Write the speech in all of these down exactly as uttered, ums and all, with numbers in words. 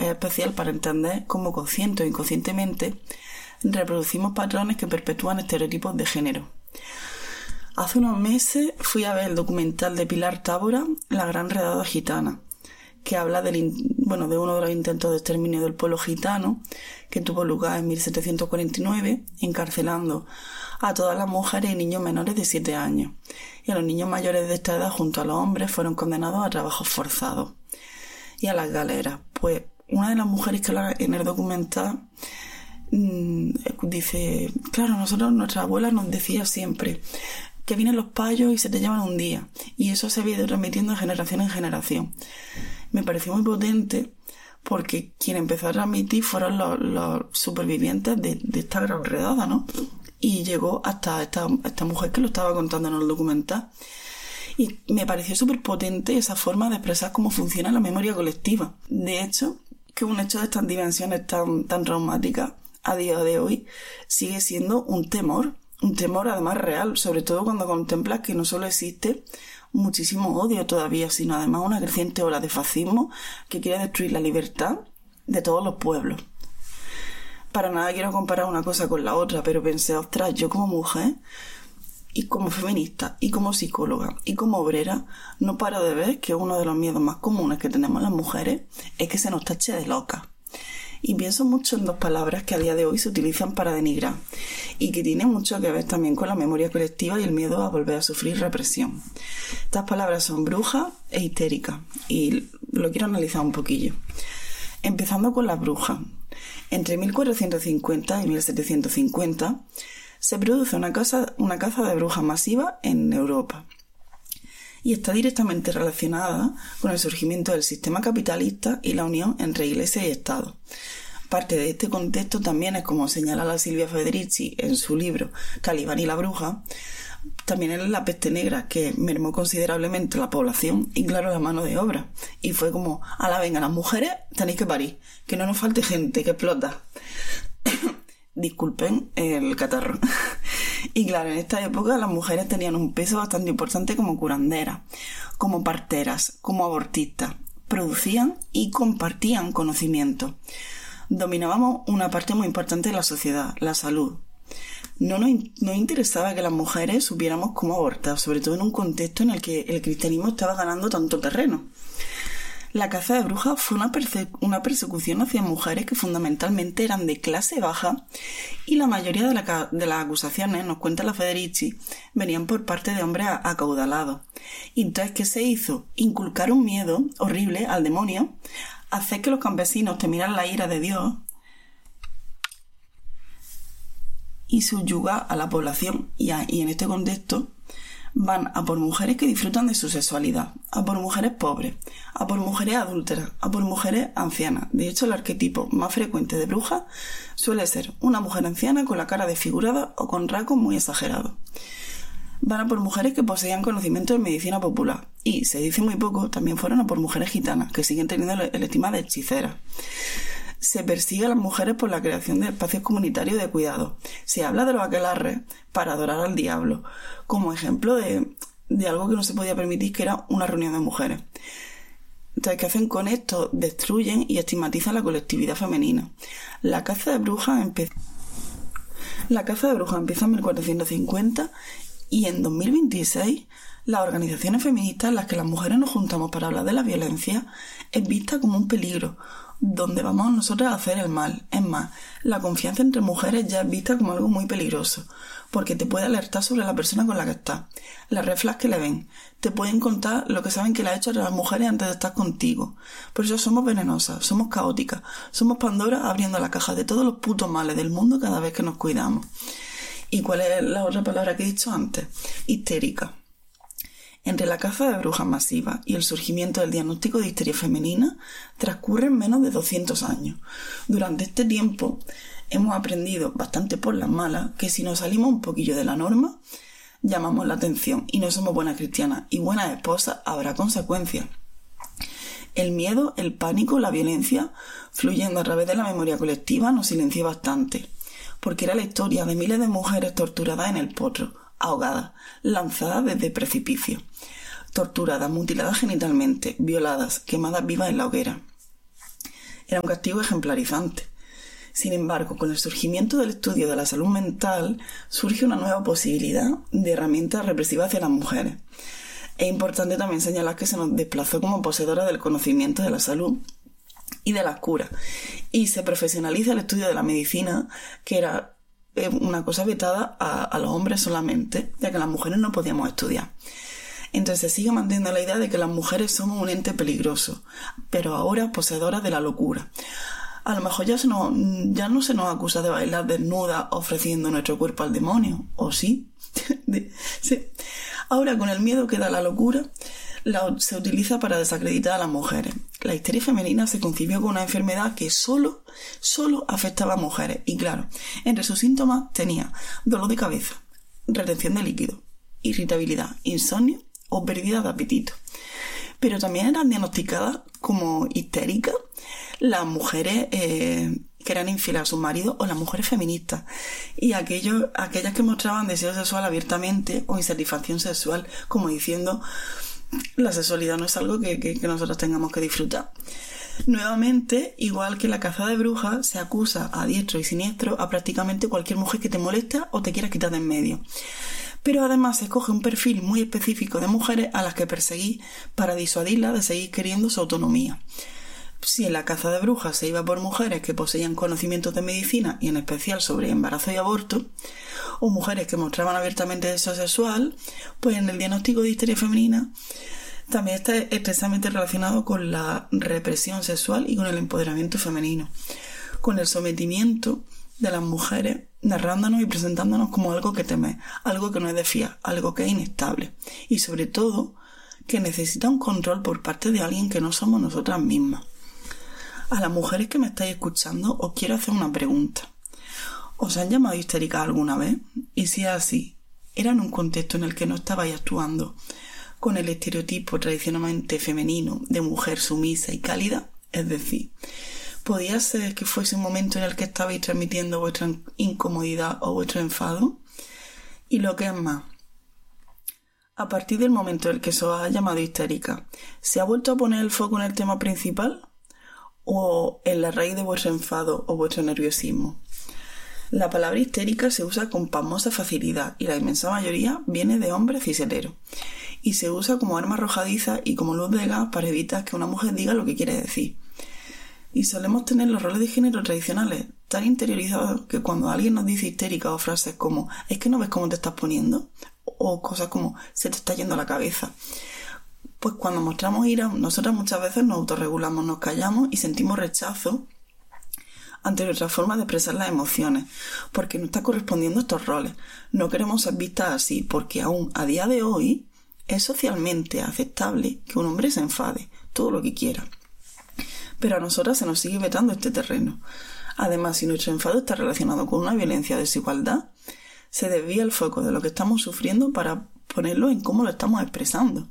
es especial para entender cómo consciente o inconscientemente reproducimos patrones que perpetúan estereotipos de género. Hace unos meses fui a ver el documental de Pilar Tábora, La gran redada gitana, que habla del, bueno, de uno de los intentos de exterminio del pueblo gitano que tuvo lugar en mil setecientos cuarenta y nueve, encarcelando a todas las mujeres y niños menores de siete años, y a los niños mayores de esta edad junto a los hombres fueron condenados a trabajos forzados y a las galeras. Pues una de las mujeres que habla en el documental mmm, dice, claro, nosotros, nuestra abuela nos decía siempre que vienen los payos y se te llevan un día, y eso se había ido transmitiendo de generación en generación. Me pareció muy potente porque quien empezó a transmitir fueron los, los supervivientes de, de esta gran redada, ¿no? Y llegó hasta esta, esta mujer que lo estaba contando en el documental. Y me pareció súper potente esa forma de expresar cómo funciona la memoria colectiva. De hecho, que un hecho de estas dimensiones tan, tan traumáticas a día de hoy sigue siendo un temor, un temor además real, sobre todo cuando contemplas que no solo existe muchísimo odio todavía, sino además una creciente ola de fascismo que quiere destruir la libertad de todos los pueblos. Para nada quiero comparar una cosa con la otra, pero pensé, ostras, yo como mujer y como feminista y como psicóloga y como obrera no paro de ver que uno de los miedos más comunes que tenemos las mujeres es que se nos tache de locas. Y pienso mucho en dos palabras que a día de hoy se utilizan para denigrar y que tienen mucho que ver también con la memoria colectiva y el miedo a volver a sufrir represión. Estas palabras son bruja e histérica y lo quiero analizar un poquillo. Empezando con las brujas. Entre mil cuatrocientos cincuenta y mil setecientos cincuenta se produce una caza, una caza de brujas masiva en Europa. Y está directamente relacionada con el surgimiento del sistema capitalista y la unión entre Iglesia y Estado. Parte de este contexto también es, como señala la Silvia Federici en su libro Calibán y la bruja, también es la peste negra que mermó considerablemente la población y, claro, la mano de obra. Y fue como, ala, venga, las mujeres tenéis que parir, que no nos falte gente, que explota. Disculpen el catarro. Y claro, en esta época las mujeres tenían un peso bastante importante como curanderas, como parteras, como abortistas. Producían y compartían conocimiento. Dominábamos una parte muy importante de la sociedad, la salud. No nos, nos interesaba que las mujeres supiéramos cómo abortar, sobre todo en un contexto en el que el cristianismo estaba ganando tanto terreno. La caza de brujas fue una, perse- una persecución hacia mujeres que fundamentalmente eran de clase baja y la mayoría de, la ca- de las acusaciones, nos cuenta la Federici, venían por parte de hombres acaudalados. Y entonces, ¿qué se hizo? Inculcar un miedo horrible al demonio, hacer que los campesinos temieran la ira de Dios y subyugar a la población. Y, a, y en este contexto van a por mujeres que disfrutan de su sexualidad, a por mujeres pobres, a por mujeres adúlteras, a por mujeres ancianas. De hecho, el arquetipo más frecuente de bruja suele ser una mujer anciana con la cara desfigurada o con rasgos muy exagerados. Van a por mujeres que poseían conocimiento de medicina popular y, se dice muy poco, también fueron a por mujeres gitanas, que siguen teniendo el estigma de hechiceras. Se persigue a las mujeres por la creación de espacios comunitarios de cuidado. Se habla de los aquelarres para adorar al diablo, como ejemplo de, de algo que no se podía permitir, que era una reunión de mujeres. Entonces, ¿qué hacen con esto? Destruyen y estigmatizan la colectividad femenina. La caza de brujas empieza, la caza de brujas empieza en mil cuatrocientos cincuenta y en dos mil veintiséis las organizaciones feministas en las que las mujeres nos juntamos para hablar de la violencia es vista como un peligro, donde vamos nosotras a hacer el mal. Es más, la confianza entre mujeres ya es vista como algo muy peligroso, porque te puede alertar sobre la persona con la que estás, las red flags que le ven, te pueden contar lo que saben que le ha hecho a las mujeres antes de estar contigo. Por eso somos venenosas, somos caóticas, somos Pandora abriendo la caja de todos los putos males del mundo cada vez que nos cuidamos. ¿Y cuál es la otra palabra que he dicho antes? Histérica. Entre la caza de brujas masivas y el surgimiento del diagnóstico de histeria femenina transcurren menos de doscientos años. Durante este tiempo hemos aprendido, bastante por las malas, que si nos salimos un poquillo de la norma, llamamos la atención y no somos buenas cristianas y buenas esposas, habrá consecuencias. El miedo, el pánico, la violencia, fluyendo a través de la memoria colectiva, nos silenció bastante, porque era la historia de miles de mujeres torturadas en el potro, ahogadas, lanzadas desde precipicios, torturadas, mutiladas genitalmente, violadas, quemadas vivas en la hoguera. Era un castigo ejemplarizante. Sin embargo, con el surgimiento del estudio de la salud mental, surge una nueva posibilidad de herramientas represivas hacia las mujeres. Es importante también señalar que se nos desplazó como poseedora del conocimiento de la salud y de las curas, y se profesionaliza el estudio de la medicina, que era una cosa vetada a, a los hombres solamente, ya que las mujeres no podíamos estudiar. Entonces se sigue manteniendo la idea de que las mujeres somos un ente peligroso, pero ahora poseedoras de la locura. A lo mejor ya, se nos, ya no se nos acusa de bailar desnudas ofreciendo nuestro cuerpo al demonio, ¿o sí? Sí. Ahora, con el miedo que da la locura, la, se utiliza para desacreditar a las mujeres. La histeria femenina se concibió como una enfermedad que solo, solo afectaba a mujeres. Y claro, entre sus síntomas tenía dolor de cabeza, retención de líquido, irritabilidad, insomnio o pérdida de apetito. Pero también eran diagnosticadas como histéricas las mujeres eh, que eran infieles a sus maridos o las mujeres feministas, y aquellos, aquellas que mostraban deseo sexual abiertamente o insatisfacción sexual, como diciendo la sexualidad no es algo que, que, que nosotros tengamos que disfrutar. Nuevamente, igual que la caza de brujas, se acusa a diestro y siniestro a prácticamente cualquier mujer que te molesta o te quieras quitar de en medio. Pero además se escoge un perfil muy específico de mujeres a las que perseguir para disuadirlas de seguir queriendo su autonomía. Si en la caza de brujas se iba por mujeres que poseían conocimientos de medicina y en especial sobre embarazo y aborto, o mujeres que mostraban abiertamente deseo sexual, pues en el diagnóstico de histeria femenina también está estrechamente relacionado con la represión sexual y con el empoderamiento femenino, con el sometimiento de las mujeres, narrándonos y presentándonos como algo que teme, algo que no es de fiar, algo que es inestable y sobre todo que necesita un control por parte de alguien que no somos nosotras mismas. A las mujeres que me estáis escuchando os quiero hacer una pregunta. ¿Os han llamado histéricas alguna vez? Y si es así, ¿era en un contexto en el que no estabais actuando con el estereotipo tradicionalmente femenino de mujer sumisa y cálida? Es decir, ¿podía ser que fuese un momento en el que estabais transmitiendo vuestra incomodidad o vuestro enfado? Y lo que es más, a partir del momento en el que se os ha llamado histérica, ¿se ha vuelto a poner el foco en el tema principal o en la raíz de vuestro enfado o vuestro nerviosismo? La palabra histérica se usa con pasmosa facilidad y la inmensa mayoría viene de hombres ciseteros y se usa como arma arrojadiza y como luz de gas para evitar que una mujer diga lo que quiere decir. Y solemos tener los roles de género tradicionales tan interiorizados que cuando alguien nos dice histérica o frases como ¿es que no ves cómo te estás poniendo? O cosas como se te está yendo la cabeza. Pues cuando mostramos ira, nosotras muchas veces nos autorregulamos, nos callamos y sentimos rechazo ante nuestra forma de expresar las emociones, porque no está correspondiendo a estos roles. No queremos ser vistas así, porque aún a día de hoy es socialmente aceptable que un hombre se enfade, todo lo que quiera. Pero a nosotras se nos sigue vetando este terreno. Además, si nuestro enfado está relacionado con una violencia o desigualdad, se desvía el foco de lo que estamos sufriendo para ponerlo en cómo lo estamos expresando.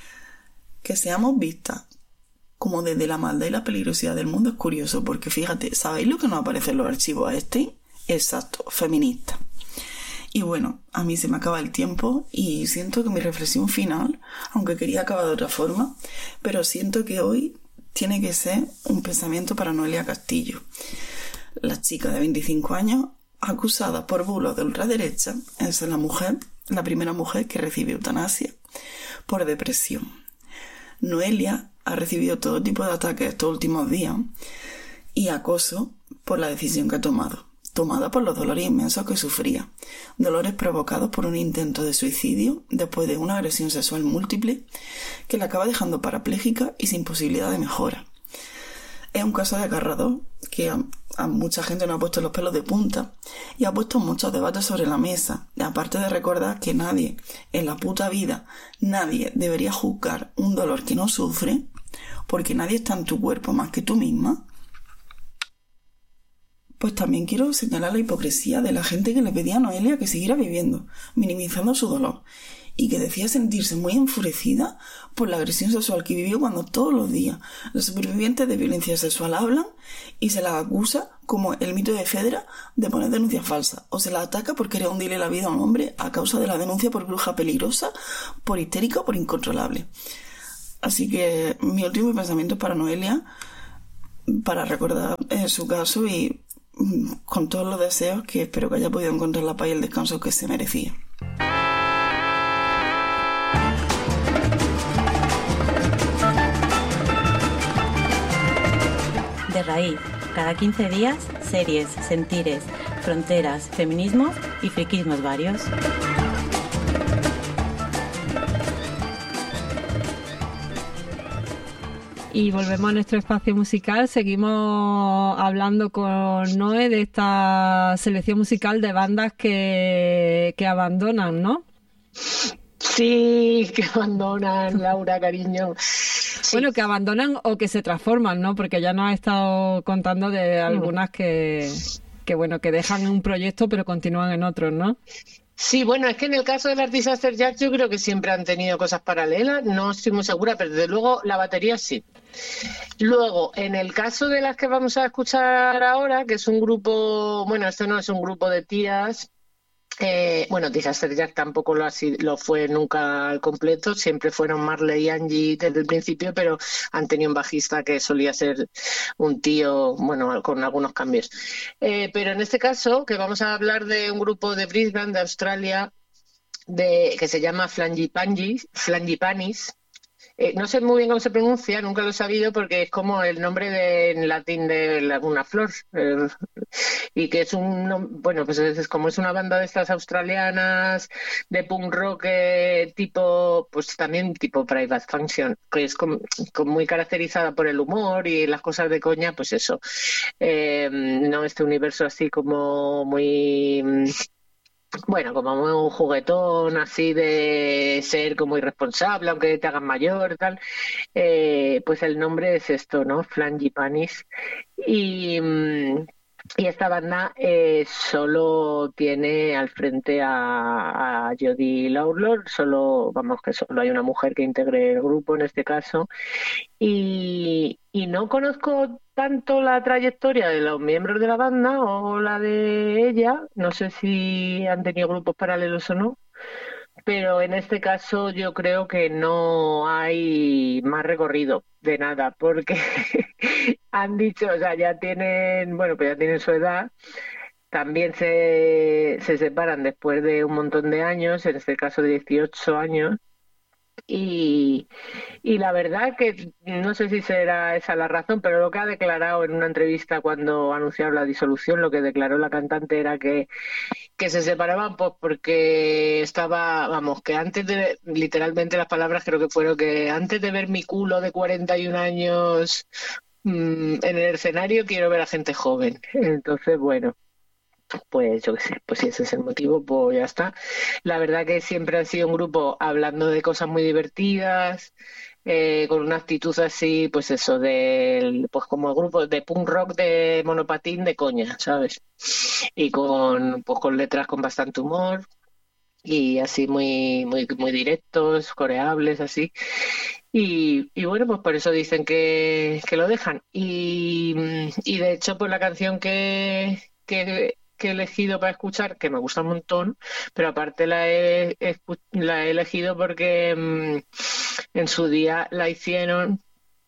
Que seamos vistas como desde la maldad y la peligrosidad del mundo es curioso, porque fíjate, ¿sabéis lo que nos aparece en los archivos a este? Exacto, feminista. Y bueno, a mí se me acaba el tiempo y siento que mi reflexión final, aunque quería acabar de otra forma, pero siento que hoy tiene que ser un pensamiento para Noelia Castillo, la chica de veinticinco años acusada por bulos de ultraderecha en ser la mujer, la primera mujer que recibe eutanasia por depresión. Noelia ha recibido todo tipo de ataques estos últimos días y acoso por la decisión que ha tomado, tomada por los dolores inmensos que sufría, dolores provocados por un intento de suicidio después de una agresión sexual múltiple que la acaba dejando parapléjica y sin posibilidad de mejora. Es un caso desgarrador que a, a mucha gente nos ha puesto los pelos de punta y ha puesto muchos debates sobre la mesa, aparte de recordar que nadie en la puta vida, nadie debería juzgar un dolor que no sufre, porque nadie está en tu cuerpo más que tú misma. Pues también quiero señalar la hipocresía de la gente que le pedía a Noelia que siguiera viviendo, minimizando su dolor, y que decía sentirse muy enfurecida por la agresión sexual que vivió cuando todos los días los supervivientes de violencia sexual hablan y se las acusa, como el mito de Fedra, de poner denuncias falsas, o se las ataca por querer hundirle la vida a un hombre a causa de la denuncia por bruja peligrosa, por histérica o por incontrolable. Así que mi último pensamiento para Noelia para recordar eh, su caso y mm, con todos los deseos que espero que haya podido encontrar la paz y el descanso que se merecía. De Raíz, cada quince días, series, sentires, fronteras, feminismos y friquismos varios. Y volvemos a nuestro espacio musical. Seguimos hablando con Noé de esta selección musical de bandas que, que abandonan, ¿no? Sí, que abandonan, Laura, cariño. Sí. Bueno, que abandonan o que se transforman, ¿no? Porque ya nos has estado contando de algunas que, que bueno, que dejan un proyecto pero continúan en otros, ¿no? Sí, bueno, es que en el caso de las Disaster Jacks yo creo que siempre han tenido cosas paralelas, no estoy muy segura, pero desde luego la batería sí. Luego, en el caso de las que vamos a escuchar ahora, que es un grupo, bueno, esto no es un grupo de tías, eh, bueno, Disaster Jack tampoco lo, ha sido, lo fue nunca al completo, siempre fueron Marley y Angie desde el principio, pero han tenido un bajista que solía ser un tío, bueno, con algunos cambios. Eh, pero en este caso, que vamos a hablar de un grupo de Brisbane, de Australia, de, que se llama Frangipanis, Frangipanis. Eh, no sé muy bien cómo se pronuncia, nunca lo he sabido porque es como el nombre de, en latín de la, una flor eh, y que es un, bueno, pues es, es como es una banda de estas australianas de punk rock eh, tipo, pues también tipo Private Function, que es como, como muy caracterizada por el humor y las cosas de coña, pues eso, eh, no este universo así como muy... Bueno, como un juguetón así de ser como irresponsable, aunque te hagan mayor y tal, eh, pues el nombre es esto, ¿no? Frangipanis. Y, y esta banda eh, solo tiene al frente a, a Jodie Lawlor, solo, vamos, que solo hay una mujer que integre el grupo en este caso. Y, y no conozco tanto la trayectoria de los miembros de la banda o la de ella, no sé si han tenido grupos paralelos o no, pero en este caso yo creo que no hay más recorrido de nada, porque han dicho, o sea, ya tienen, bueno, pues ya tienen su edad, también se, se separan después de un montón de años, en este caso de dieciocho años, y, y la verdad que no sé si será esa la razón, pero lo que ha declarado en una entrevista cuando anunciaron la disolución, lo que declaró la cantante era que, que se separaban pues porque estaba, vamos, que antes de, literalmente las palabras creo que fueron que antes de ver mi culo de cuarenta y un años mmm, en el escenario quiero ver a gente joven. Entonces, bueno. Pues yo qué sé, pues si ese es el motivo, pues ya está. La verdad que siempre han sido un grupo hablando de cosas muy divertidas, eh, con una actitud así, pues eso, del, pues como el grupo de punk rock de monopatín de coña, ¿sabes? Y con, pues con letras con bastante humor y así muy, muy, muy directos, coreables, así. Y, y bueno, pues por eso dicen que, que lo dejan. Y, y de hecho, pues la canción que, que que he elegido para escuchar, que me gusta un montón, pero aparte la he, la he elegido porque mmm, en su día la hicieron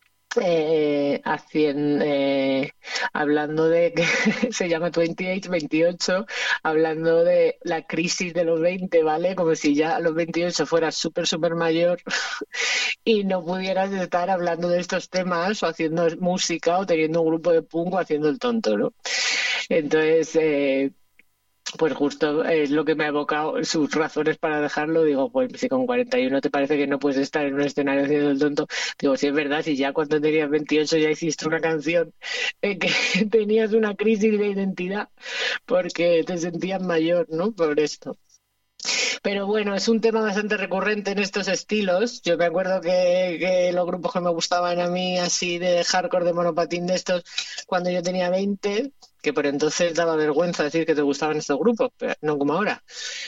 eh, haciendo, eh, hablando de que se llama veintiocho, veintiocho, hablando de la crisis de los veinte, ¿vale? Como si ya a los veintiocho fueras súper, súper mayor y no pudieras estar hablando de estos temas o haciendo música o teniendo un grupo de punk o haciendo el tonto, ¿no? Entonces, eh, pues justo es lo que me ha evocado sus razones para dejarlo. Digo, pues si con cuarenta y uno te parece que no puedes estar en un escenario haciendo el tonto, digo, si es verdad, si ya cuando tenías veintiocho ya hiciste una canción en que tenías una crisis de identidad porque te sentías mayor, ¿no? Por esto. Pero bueno, es un tema bastante recurrente en estos estilos. Yo me acuerdo que, que los grupos que me gustaban a mí, así de hardcore, de monopatín de estos, cuando yo tenía veinte, que por entonces daba vergüenza decir que te gustaban estos grupos, pero no como ahora.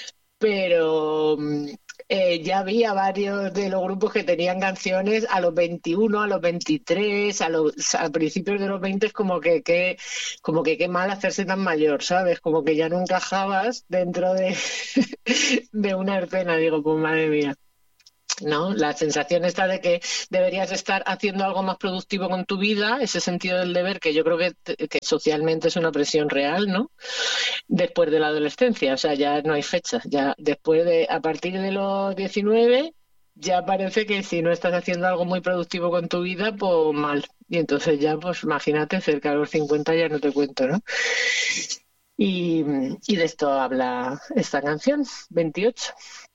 Pero eh, ya había varios de los grupos que tenían canciones a los veintiuno, a los veintitrés, a los a principios de los veinte, como que, que como que qué mal hacerse tan mayor, ¿sabes? Como que ya no encajabas dentro de, de una escena, digo, pues madre mía. ¿no? La sensación esta de que deberías estar haciendo algo más productivo con tu vida, ese sentido del deber que yo creo que, que socialmente es una presión real, ¿no? Después de la adolescencia, o sea, ya no hay fechas, ya después de, a partir de los diecinueve, ya parece que si no estás haciendo algo muy productivo con tu vida, pues mal. Y entonces ya, pues imagínate, cerca de los cincuenta ya no te cuento, ¿no? Y, y de esto habla esta canción, veintiocho.